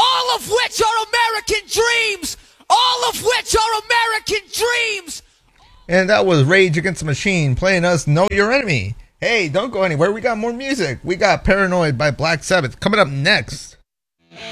all of which are American dreams. All of which are American dreams. And that was Rage Against the Machine playing us Know Your Enemy. Hey, don't go anywhere. We got more music. We got Paranoid by Black Sabbath coming up next.